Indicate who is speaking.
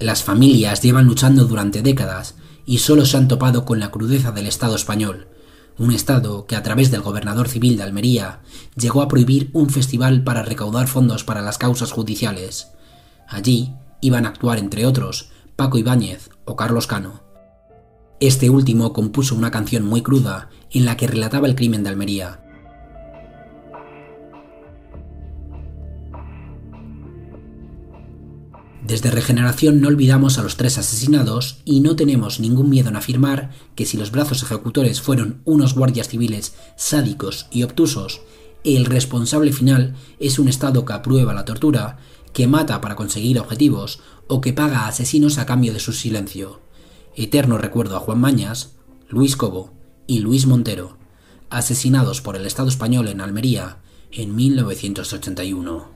Speaker 1: Las familias llevan luchando durante décadas y solo se han topado con la crudeza del Estado español, un Estado que a través del gobernador civil de Almería llegó a prohibir un festival para recaudar fondos para las causas judiciales. Allí iban a actuar, entre otros, Paco Ibáñez o Carlos Cano. Este último compuso una canción muy cruda en la que relataba el crimen de Almería. Desde Regeneración no olvidamos a los 3 asesinados y no tenemos ningún miedo en afirmar que si los brazos ejecutores fueron unos guardias civiles sádicos y obtusos, el responsable final es un Estado que aprueba la tortura, que mata para conseguir objetivos o que paga a asesinos a cambio de su silencio. Eterno recuerdo a Juan Mañas, Luis Cobo y Luis Montero, asesinados por el Estado español en Almería en 1981.